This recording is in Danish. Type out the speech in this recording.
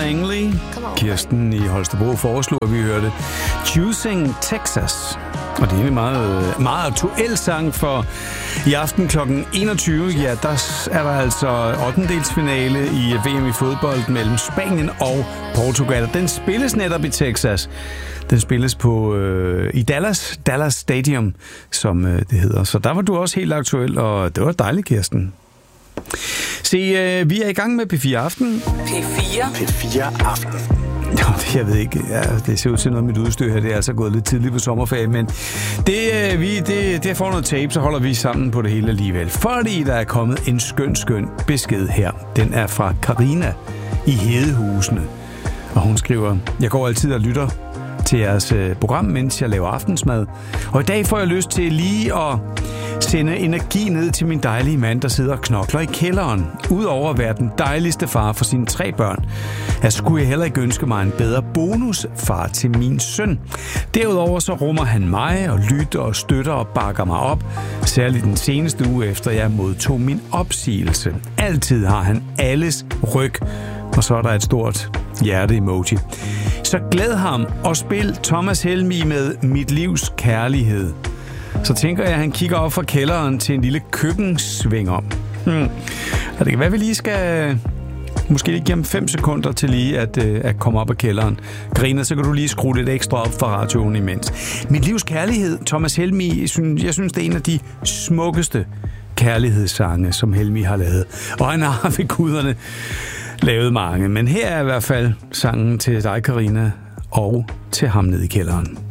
Langley. Kirsten i Holstebro foreslog, at vi hørte Choosing Texas. Og det er en meget, meget aktuel sang, for i aften kl. 21, ja, der er der altså 8-delsfinale i VM i fodbold mellem Spanien og Portugal. Den spilles netop i Texas. Den spilles på i Dallas Stadium, som det hedder. Så der var du også helt aktuel, og det var dejligt, Kirsten. Se, vi er i gang med P4 Aften. P4 Aften. Jo, jeg ved ikke. Ja, det ser ud til noget med mit udstyr her. Det er altså gået lidt tidligt på sommerferie, men det får noget tape, så holder vi sammen på det hele alligevel. Fordi der er kommet en skøn besked her. Den er fra Karina i Hedehusene. Og hun skriver: Jeg går altid og lytter til jeres program, mens jeg laver aftensmad. Og i dag får jeg lyst til lige at sende energi ned til min dejlige mand, der sidder og knokler i kælderen. Udover at være den dejligste far for sine 3 børn, skulle jeg heller ikke ønske mig en bedre bonusfar til min søn. Derudover så rummer han mig og lytter og støtter og bakker mig op. Særligt den seneste uge efter jeg modtog min opsigelse. Altid har han alles ryg. Og så er der et stort hjerte-emoji. Så glæd ham og spil Thomas Helmig med Mit livs kærlighed. Så tænker jeg, at han kigger op fra kælderen til en lille køkkensving om. Og det kan være, at vi lige skal måske lige give ham 5 sekunder til lige at komme op af kælderen. Karina, så kan du lige skrue lidt ekstra op for radioen imens. Mit livs kærlighed, Thomas Helmig, jeg synes, det er en af de smukkeste kærlighedssange, som Helmig har lavet. Og han har ved guderne lavet mange. Men her er i hvert fald sangen til dig, Karina, og til ham nede i kælderen.